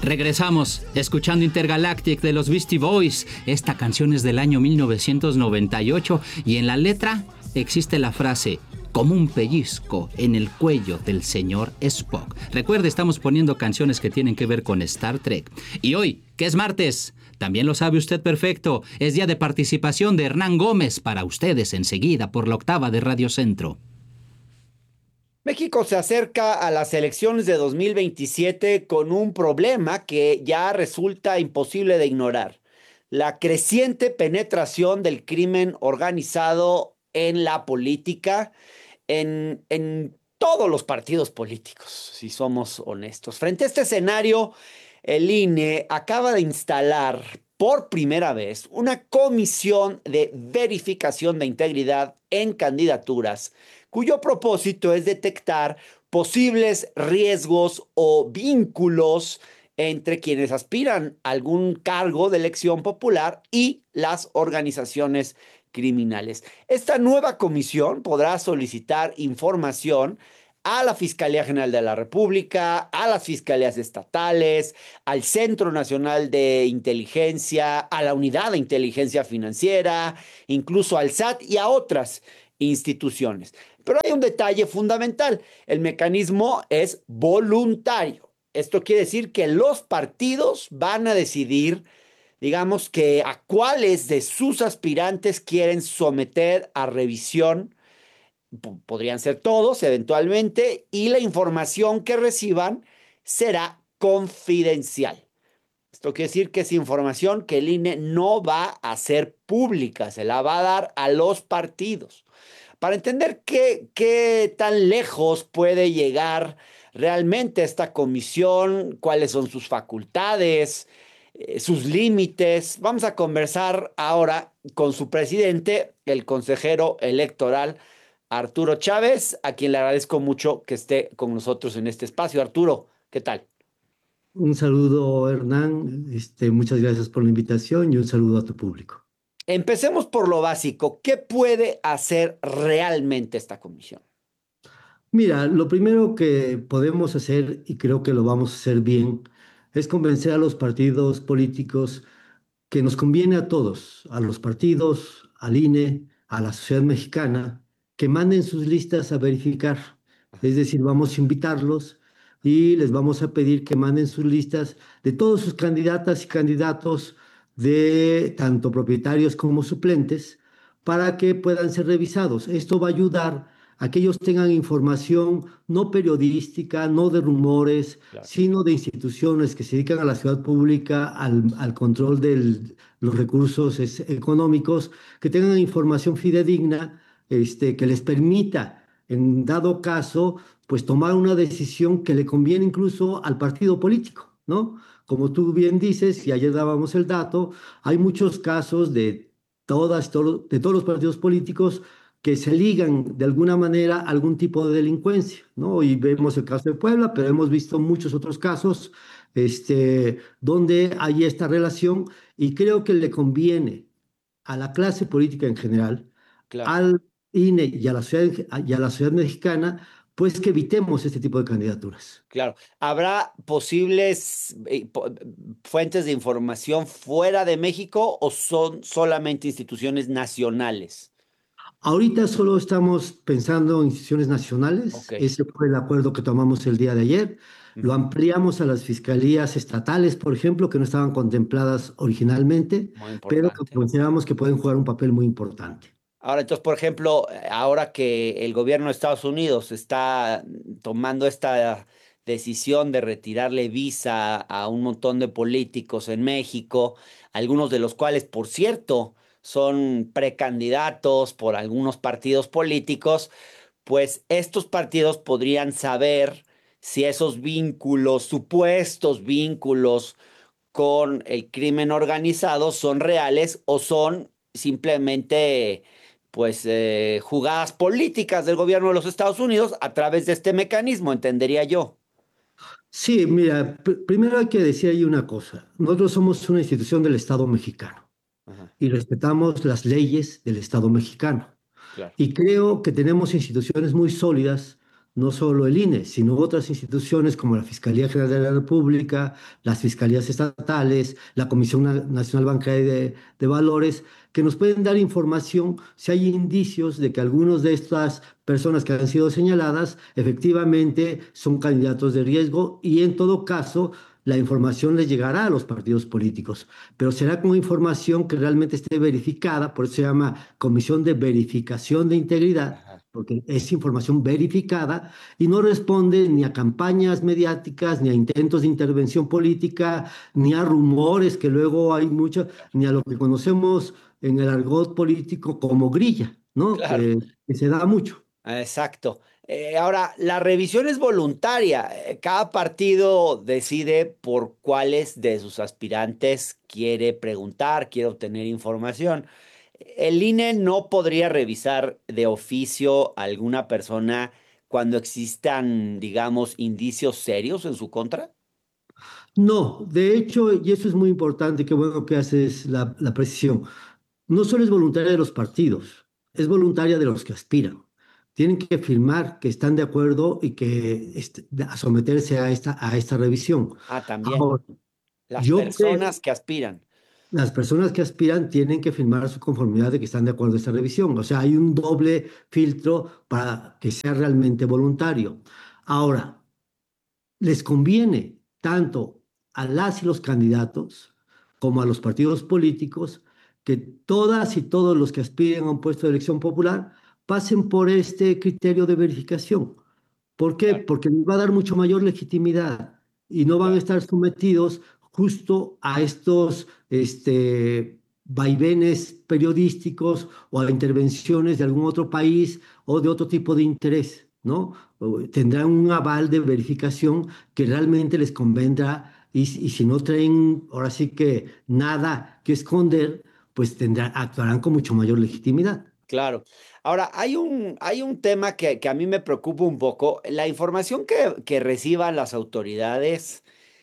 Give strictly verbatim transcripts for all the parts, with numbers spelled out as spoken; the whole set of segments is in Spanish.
Regresamos escuchando Intergalactic de los Beastie Boys. Esta canción es del año mil novecientos noventa y ocho y en la letra existe la frase como un pellizco en el cuello del señor Spock. Recuerde, estamos poniendo canciones que tienen que ver con Star Trek. Y hoy, que es martes, también lo sabe usted perfecto, es día de participación de Hernán Gómez para ustedes enseguida por la octava de Radio Centro. México se acerca a las elecciones de dos mil veintisiete con un problema que ya resulta imposible de ignorar: la creciente penetración del crimen organizado en la política, en, en todos los partidos políticos, si somos honestos. Frente a este escenario, el I N E acaba de instalar por primera vez una comisión de verificación de integridad en candidaturas, cuyo propósito es detectar posibles riesgos o vínculos entre quienes aspiran a algún cargo de elección popular y las organizaciones criminales. Esta nueva comisión podrá solicitar información a la Fiscalía General de la República, a las fiscalías estatales, al Centro Nacional de Inteligencia, a la Unidad de Inteligencia Financiera, incluso al S A T y a otras instituciones. Pero hay un detalle fundamental: el mecanismo es voluntario. Esto quiere decir que los partidos van a decidir, digamos, que a cuáles de sus aspirantes quieren someter a revisión. Podrían ser todos eventualmente, y la información que reciban será confidencial. Esto quiere decir que es información que el I N E no va a hacer pública, se la va a dar a los partidos. Para entender qué, qué tan lejos puede llegar realmente esta comisión, cuáles son sus facultades, eh, sus límites, vamos a conversar ahora con su presidente, el consejero electoral Arturo Chávez, a quien le agradezco mucho que esté con nosotros en este espacio. Arturo, ¿qué tal? Un saludo, Hernán. Este, muchas gracias por la invitación y un saludo a tu público. Empecemos por lo básico. ¿Qué puede hacer realmente esta comisión? Mira, lo primero que podemos hacer, y creo que lo vamos a hacer bien, es convencer a los partidos políticos que nos conviene a todos, a los partidos, al I N E, a la sociedad mexicana, que manden sus listas a verificar. Es decir, vamos a invitarlos y les vamos a pedir que manden sus listas de todos sus candidatas y candidatos, de tanto propietarios como suplentes, para que puedan ser revisados. Esto va a ayudar a que ellos tengan información no periodística, no de rumores, Claro. sino de instituciones que se dedican a la ciudad pública, al, al control de los recursos es, económicos, que tengan información fidedigna, este, que les permita, en dado caso, pues tomar una decisión que le conviene incluso al partido político, ¿no? Como tú bien dices, y ayer dábamos el dato, hay muchos casos de, todas, todo, de todos los partidos políticos que se ligan de alguna manera a algún tipo de delincuencia, ¿no? Y vemos el caso de Puebla, pero hemos visto muchos otros casos este, donde hay esta relación, y creo que le conviene a la clase política en general, Claro. al I N E y a la sociedad, y a la sociedad mexicana, pues que evitemos este tipo de candidaturas. Claro. ¿Habrá posibles eh, po- fuentes de información fuera de México o son solamente instituciones nacionales? Ahorita solo estamos pensando en instituciones nacionales. Ok. Ese fue el acuerdo que tomamos el día de ayer. Lo Ujú. ampliamos a las fiscalías estatales, por ejemplo, que no estaban contempladas originalmente, Muy pero que importante. consideramos que pueden jugar un papel muy importante. Ahora, entonces, por ejemplo, eh, ahora que el gobierno de Estados Unidos está tomando esta decisión de retirarle visa a un montón de políticos en México, algunos de los cuales, por cierto, son precandidatos por algunos partidos políticos, pues estos partidos podrían saber si esos vínculos, supuestos vínculos con el crimen organizado, son reales o son simplemente pues eh, jugadas políticas del gobierno de los Estados Unidos a través de este mecanismo, entendería yo. Sí, mira, pr- primero hay que decir ahí una cosa. Nosotros somos una institución del Estado mexicano Ajá, y respetamos las leyes del Estado mexicano. claro. Y creo que tenemos instituciones muy sólidas no solo el I N E, sino otras instituciones como la Fiscalía General de la República, las fiscalías estatales, la Comisión Na- Nacional Bancaria de, de Valores, que nos pueden dar información si hay indicios de que algunos de estas personas que han sido señaladas efectivamente son candidatos de riesgo y en todo caso la información les llegará a los partidos políticos, pero será con información que realmente esté verificada, por eso se llama Comisión de Verificación de Integridad, Ajá. porque es información verificada y no responde ni a campañas mediáticas, ni a intentos de intervención política, ni a rumores que luego hay muchos, ni a lo que conocemos en el argot político como grilla, ¿no? Claro. Que, que se da mucho. Exacto. Eh, ahora, la revisión es voluntaria. Eh, Cada partido decide por cuáles de sus aspirantes quiere preguntar, quiere obtener información. El I N E no podría revisar de oficio a alguna persona cuando existan, digamos, indicios serios en su contra. No, de hecho, y eso es muy importante, qué bueno que haces la, la precisión, no solo es voluntaria de los partidos, es voluntaria de los que aspiran. Tienen que firmar que están de acuerdo y que este, a someterse a esta, a esta revisión. Ah, también. Ahora, Las yo creo, personas que aspiran. las personas que aspiran tienen que firmar su conformidad de que están de acuerdo a esta revisión. O sea, hay un doble filtro para que sea realmente voluntario. Ahora, les conviene tanto a las y los candidatos como a los partidos políticos que todas y todos los que aspiren a un puesto de elección popular pasen por este criterio de verificación. ¿Por qué? Claro, Porque les va a dar mucho mayor legitimidad y no van a claro. estar sometidos justo a estos este, vaivenes periodísticos o a intervenciones de algún otro país o de otro tipo de interés, ¿no? O tendrán un aval de verificación que realmente les convendrá y, y si no traen ahora sí que nada que esconder, pues tendrán, actuarán con mucho mayor legitimidad. Claro. Ahora, hay un, hay un tema que, que a mí me preocupa un poco. La información que, que reciban las autoridades,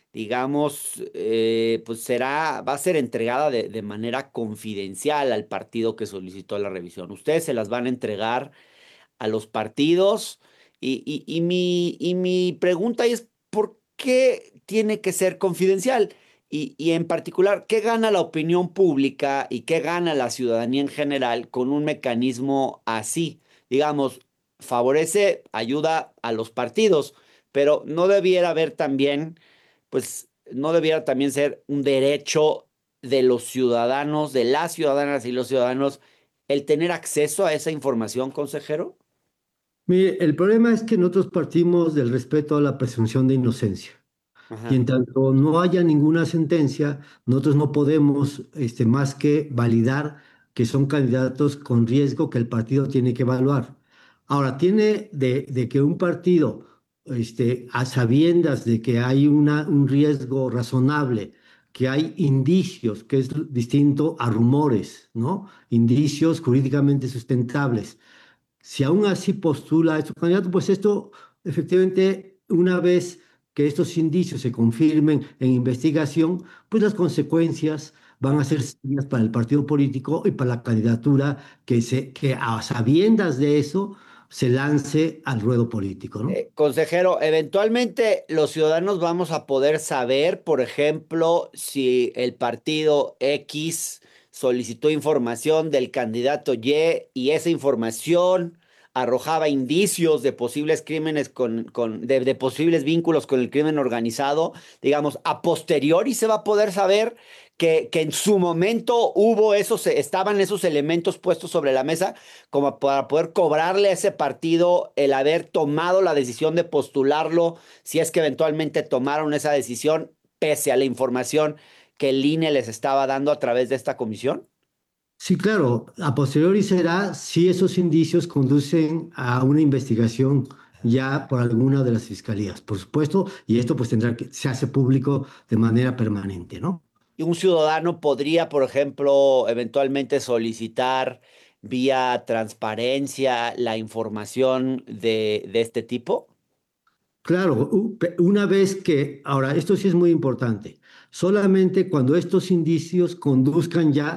digamos, eh, pues será, va a ser entregada de, de manera confidencial al partido que solicitó la revisión. Ustedes se las van a entregar a los partidos y, y, y mi, y mi pregunta es, ¿por qué tiene que ser confidencial? Y, y en particular, ¿qué gana la opinión pública y qué gana la ciudadanía en general con un mecanismo así? Digamos, favorece, ayuda a los partidos, pero no debiera haber también, pues, no debiera también ser un derecho de los ciudadanos, de las ciudadanas y los ciudadanos, el tener acceso a esa información, consejero. Mire, el problema es que nosotros partimos del respeto a la presunción de inocencia. Y Ajá, en tanto no haya ninguna sentencia, nosotros no podemos este, más que validar que son candidatos con riesgo que el partido tiene que evaluar. Ahora, tiene de, de que un partido, este, a sabiendas de que hay una, un riesgo razonable, que hay indicios, que es distinto a rumores, ¿no? Indicios jurídicamente sustentables. Si aún así postula a estos candidatos, pues esto efectivamente, una vez que estos indicios se confirmen en investigación, pues las consecuencias van a ser serias para el partido político y para la candidatura que, se, que a sabiendas de eso se lance al ruedo político, ¿no? Eh, consejero, eventualmente los ciudadanos vamos a poder saber, por ejemplo, si el partido X solicitó información del candidato Y y esa información arrojaba indicios de posibles crímenes con, con de, de posibles vínculos con el crimen organizado, digamos, a posteriori se va a poder saber que, que en su momento hubo esos, estaban esos elementos puestos sobre la mesa como para poder cobrarle a ese partido el haber tomado la decisión de postularlo, si es que eventualmente tomaron esa decisión, pese a la información que el I N E les estaba dando a través de esta comisión. Sí, claro, a posteriori será si esos indicios conducen a una investigación ya por alguna de las fiscalías, por supuesto, y esto pues tendrá que, se hace público de manera permanente, ¿no? Y un ciudadano podría, por ejemplo, eventualmente solicitar vía transparencia la información de, de este tipo. Claro, u- pe- una vez que, ahora, esto sí es muy importante, solamente cuando estos indicios conduzcan ya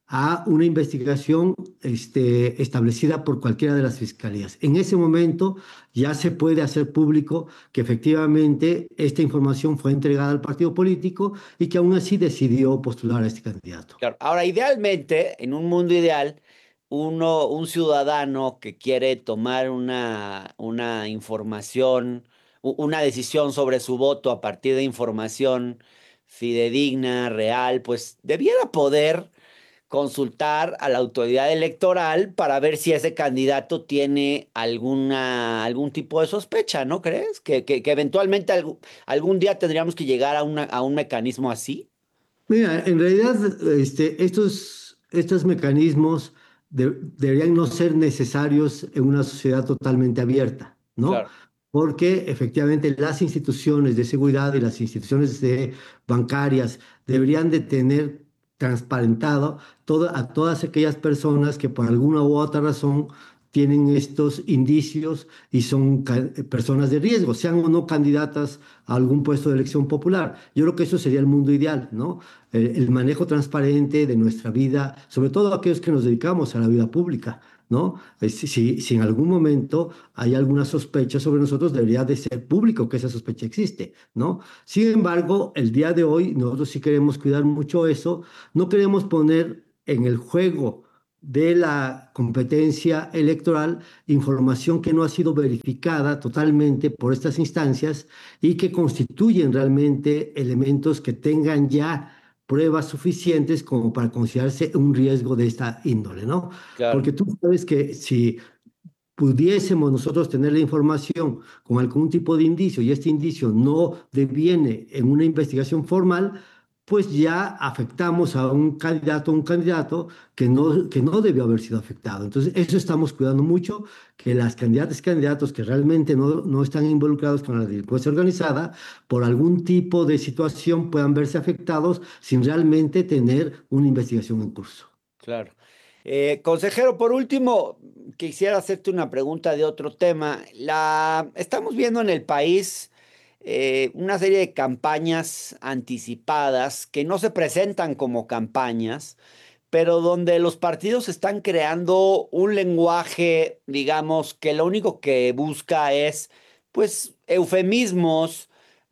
a una investigación este, establecida por cualquiera de las fiscalías. En ese momento ya se puede hacer público que efectivamente esta información fue entregada al partido político y que aún así decidió postular a este candidato. Claro. Ahora, idealmente, en un mundo ideal, uno, un ciudadano que quiere tomar una, una información, u- una decisión sobre su voto a partir de información fidedigna, real, pues debiera poder consultar a la autoridad electoral para ver si ese candidato tiene alguna, algún tipo de sospecha, ¿no crees? Que, que, que eventualmente algún, algún día tendríamos que llegar a, una, a un mecanismo así. Mira, en realidad este, estos, estos mecanismos de- deberían no ser necesarios en una sociedad totalmente abierta, ¿no? Claro. Porque efectivamente las instituciones de seguridad y las instituciones de bancarias deberían de tener transparentado todo- a todas aquellas personas que por alguna u otra razón tienen estos indicios y son ca- personas de riesgo, sean o no candidatas a algún puesto de elección popular. Yo creo que eso sería el mundo ideal, ¿no? El, el manejo transparente de nuestra vida, sobre todo aquellos que nos dedicamos a la vida pública, ¿no? Eh, Si, si- si en algún momento hay alguna sospecha sobre nosotros, debería de ser público que esa sospecha existe, ¿no? Sin embargo, el día de hoy nosotros sí queremos cuidar mucho eso, no queremos poner en el juego de la competencia electoral información que no ha sido verificada totalmente por estas instancias y que constituyen realmente elementos que tengan ya pruebas suficientes como para considerarse un riesgo de esta índole, ¿no? Claro. Porque tú sabes que si pudiésemos nosotros tener la información con algún tipo de indicio y este indicio no deviene en una investigación formal, pues ya afectamos a un candidato, un candidato que no, que no debió haber sido afectado. Entonces, eso estamos cuidando mucho, que las candidatas y candidatos que realmente no, no están involucrados con la delincuencia organizada, por algún tipo de situación puedan verse afectados sin realmente tener una investigación en curso. Claro. Eh, consejero, por último, quisiera hacerte una pregunta de otro tema. La, estamos viendo en el país eh, una serie de campañas anticipadas que no se presentan como campañas, pero donde los partidos están creando un lenguaje, digamos, que lo único que busca es, pues, eufemismos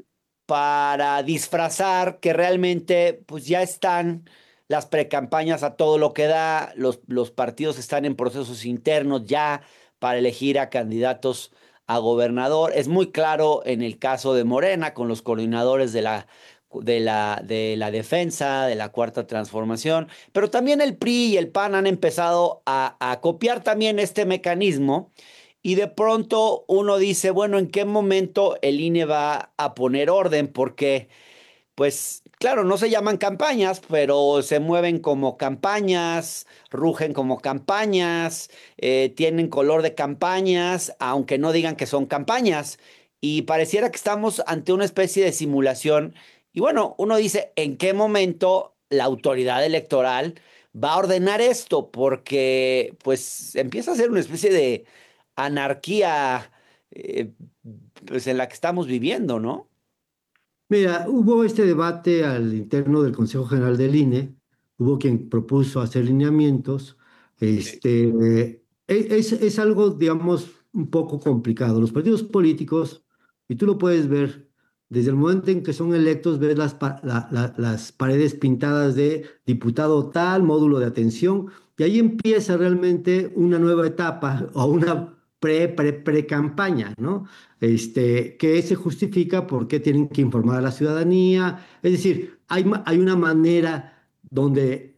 para disfrazar que realmente pues ya están las precampañas a todo lo que da, los, los partidos están en procesos internos ya para elegir a candidatos a gobernador. Es muy claro en el caso de Morena con los coordinadores de la, de la, de la defensa, de la Cuarta Transformación, pero también el P R I y el P A N han empezado a, a copiar también este mecanismo y de pronto uno dice, bueno, ¿en qué momento el I N E va a poner orden? Porque, pues, claro, no se llaman campañas, pero se mueven como campañas, rugen como campañas, eh, tienen color de campañas, aunque no digan que son campañas. Y pareciera que estamos ante una especie de simulación. Y bueno, uno dice, ¿en qué momento la autoridad electoral va a ordenar esto? Porque, pues, empieza a ser una especie de anarquía, eh, pues, en la que estamos viviendo, ¿no? Mira, hubo este debate al interno del Consejo General del I N E, hubo quien propuso hacer lineamientos, Sí. este, e- es, es algo, digamos, un poco complicado. Los partidos políticos, y tú lo puedes ver, desde el momento en que son electos, ves las, pa- la- la- las paredes pintadas de diputado tal, módulo de atención, y ahí empieza realmente una nueva etapa o una pre, pre, pre-campaña, ¿no? Este, que se justifica porque tienen que informar a la ciudadanía. Es decir, hay, ma- hay una manera donde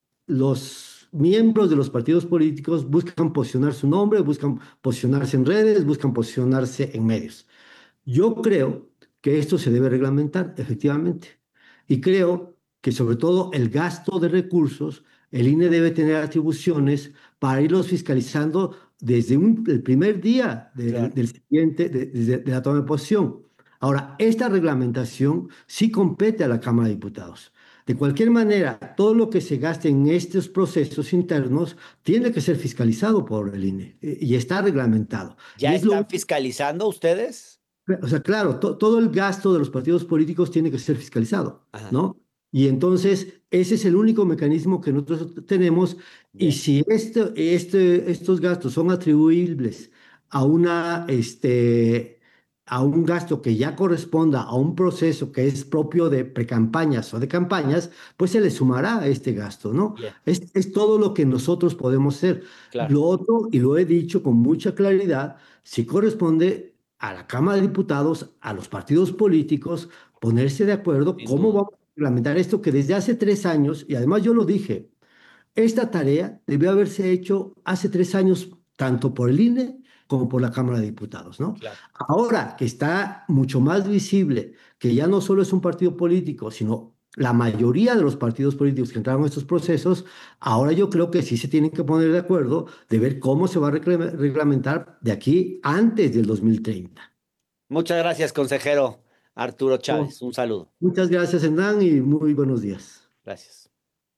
los miembros de los partidos políticos buscan posicionar su nombre, buscan posicionarse en redes, buscan posicionarse en medios. Yo creo que esto se debe reglamentar, efectivamente. Y creo que sobre todo el gasto de recursos, el I N E debe tener atribuciones para irlos fiscalizando desde un- el primer día del, Claro. del siguiente, de, de- de la toma de posición. Ahora, esta reglamentación sí compete a la Cámara de Diputados. De cualquier manera, todo lo que se gaste en estos procesos internos tiene que ser fiscalizado por el I N E eh, y está reglamentado. Y ¿Ya es lo están fiscalizando ustedes? o sea, claro, to- todo el gasto de los partidos políticos tiene que ser fiscalizado, Ajá. ¿no? Y entonces ese es el único mecanismo que nosotros tenemos. Y Bien. si este, este, estos gastos son atribuibles a una, este, a un gasto que ya corresponda a un proceso que es propio de precampañas o de campañas, pues se le sumará a este gasto, ¿no? Bien, Es, es todo lo que nosotros podemos hacer. claro. Lo otro, y lo he dicho con mucha claridad, sí corresponde a la Cámara de Diputados, a los partidos políticos, ponerse de acuerdo Sin cómo duda. vamos a reglamentar esto que desde hace tres años, y además yo lo dije, esta tarea debió haberse hecho hace tres años, tanto por el I N E como por la Cámara de Diputados, ¿no? Claro. Ahora que está mucho más visible, que ya no solo es un partido político, sino la mayoría de los partidos políticos que entraron en estos procesos, ahora yo creo que sí se tienen que poner de acuerdo de ver cómo se va a regla- reglamentar de aquí antes del dos mil treinta. Muchas gracias, consejero Arturo Oh, Chávez. Un saludo. muchas gracias, Hernán, y muy buenos días. Gracias.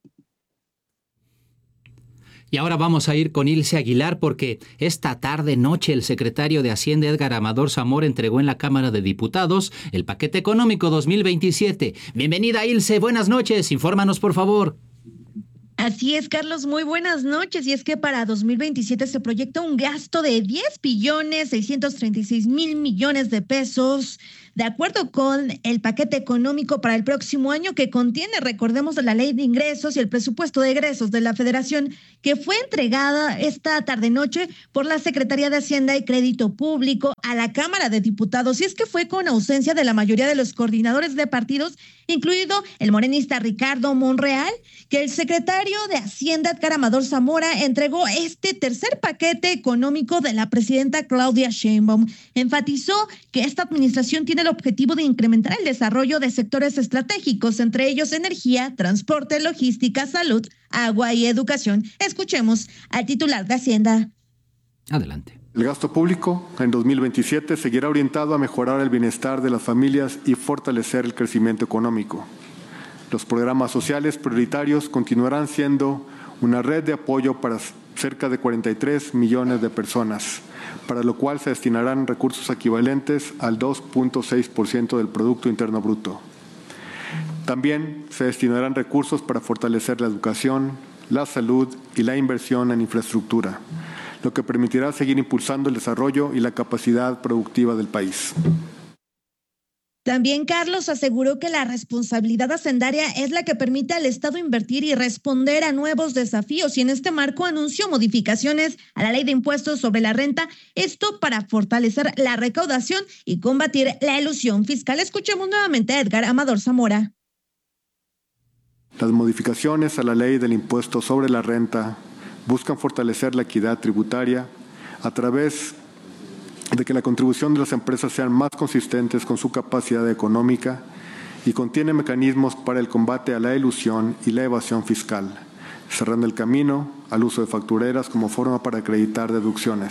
Y ahora vamos a ir con Ilse Aguilar porque esta tarde noche el secretario de Hacienda Edgar Amador Zamora entregó en la Cámara de Diputados el paquete económico dos mil veintisiete. Bienvenida Ilse, buenas noches, infórmanos por favor. Así es, Carlos, muy buenas noches. Y es que para dos mil veintisiete se proyecta un gasto de diez billones seiscientos treinta y seis mil millones de pesos, de acuerdo con el paquete económico para el próximo año que contiene, recordemos, la ley de ingresos y el presupuesto de egresos de la Federación, que fue entregada esta tarde-noche por la Secretaría de Hacienda y Crédito Público a la Cámara de Diputados. Y es que fue con ausencia de la mayoría de los coordinadores de partidos, incluido el morenista Ricardo Monreal, que el secretario de Hacienda, Edgar Amador Zamora, entregó este tercer paquete económico de la presidenta Claudia Sheinbaum. Enfatizó que esta administración tiene el objetivo de incrementar el desarrollo de sectores estratégicos, entre ellos energía, transporte, logística, salud, agua y educación. Escuchemos al titular de Hacienda. Adelante. El gasto público en dos mil veintisiete seguirá orientado a mejorar el bienestar de las familias y fortalecer el crecimiento económico. Los programas sociales prioritarios continuarán siendo una red de apoyo para cerca de cuarenta y tres millones de personas, para lo cual se destinarán recursos equivalentes al dos punto seis por ciento del Producto Interno Bruto. También se destinarán recursos para fortalecer la educación, la salud y la inversión en infraestructura, lo que permitirá seguir impulsando el desarrollo y la capacidad productiva del país. También Carlos aseguró que la responsabilidad hacendaria es la que permite al Estado invertir y responder a nuevos desafíos, y en este marco anunció modificaciones a la ley de impuestos sobre la renta, esto para fortalecer la recaudación y combatir la elusión fiscal. Escuchemos nuevamente a Edgar Amador Zamora. Las modificaciones a la ley del impuesto sobre la renta buscan fortalecer la equidad tributaria a través de que la contribución de las empresas sean más consistentes con su capacidad económica y contiene mecanismos para el combate a la elusión y la evasión fiscal, cerrando el camino al uso de factureras como forma para acreditar deducciones.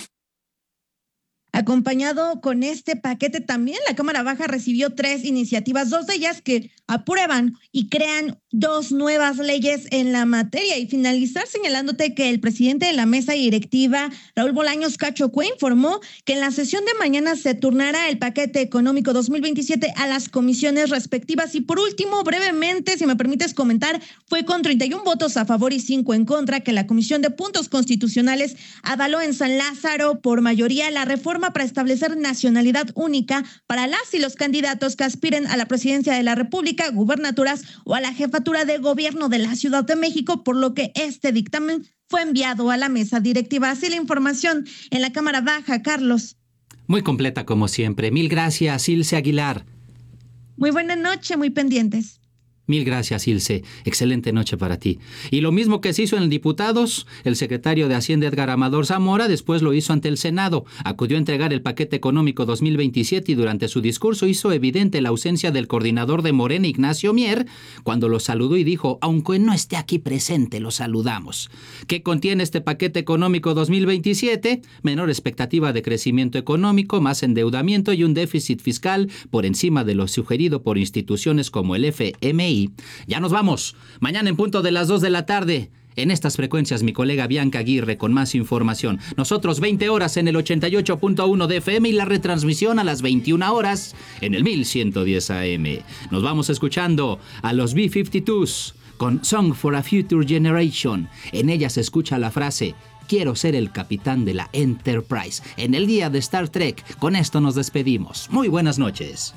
Acompañado con este paquete también, la Cámara Baja recibió tres iniciativas, dos de ellas que aprueban y crean dos nuevas leyes en la materia. Y finalizar señalándote que el presidente de la mesa directiva, Raúl Bolaños Cachocue, informó que en la sesión de mañana se turnará el paquete económico dos mil veintisiete a las comisiones respectivas. Y por último, brevemente, si me permites comentar, fue con treinta y un votos a favor y cinco en contra que la Comisión de Puntos Constitucionales avaló en San Lázaro por mayoría la reforma para establecer nacionalidad única para las y los candidatos que aspiren a la presidencia de la República, gubernaturas o a la jefatura de gobierno de la Ciudad de México, por lo que este dictamen fue enviado a la mesa directiva. Así la información en la Cámara Baja, Carlos. Muy completa como siempre. Mil gracias, Ilse Aguilar. Muy buena noche, muy pendientes. Mil gracias, Ilse. Excelente noche para ti. Y lo mismo que se hizo en Diputados, el secretario de Hacienda Edgar Amador Zamora después lo hizo ante el Senado. Acudió a entregar el paquete económico dos mil veintisiete y durante su discurso hizo evidente la ausencia del coordinador de Morena, Ignacio Mier, cuando lo saludó y dijo, aunque no esté aquí presente, lo saludamos. ¿Qué contiene este paquete económico dos mil veintisiete? Menor expectativa de crecimiento económico, más endeudamiento y un déficit fiscal por encima de lo sugerido por instituciones como el F M I. Ya nos vamos. Mañana en punto de las dos de la tarde. En estas frecuencias, mi colega Bianca Aguirre con más información. Nosotros veinte horas en el ochenta y ocho punto uno de F M y la retransmisión a las veintiuna horas en el mil ciento diez A M. Nos vamos escuchando a los B cincuenta y dos con Song for a Future Generation. En ella se escucha la frase: quiero ser el capitán de la Enterprise. En el día de Star Trek, con esto nos despedimos. Muy buenas noches.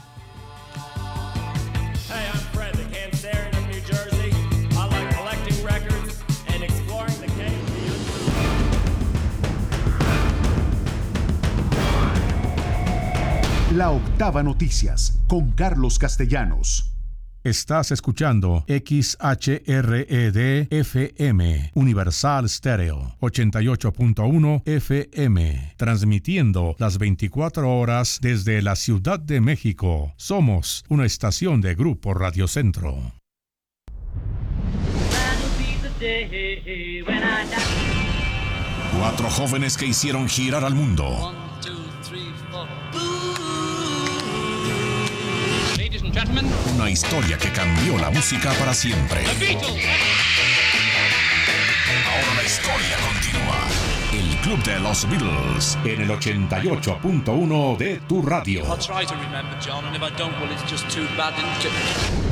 La Octava Noticias, con Carlos Castellanos. Estás escuchando X H R E D F M, Universal Stereo, ochenta y ocho punto uno F M, transmitiendo las veinticuatro horas desde la Ciudad de México. Somos una estación de Grupo Radio Centro. Cuatro jóvenes que hicieron girar al mundo. Una historia que cambió la música para siempre. Ahora la historia continúa. El Club de los Beatles en el ochenta y ocho punto uno de tu radio.